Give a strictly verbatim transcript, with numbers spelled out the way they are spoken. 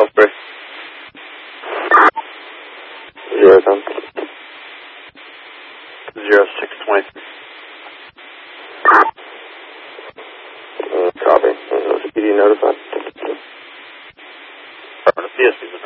Salisbury. Zero ten. Zero six twenty. Uh, copy. Uh, P D notified. P S C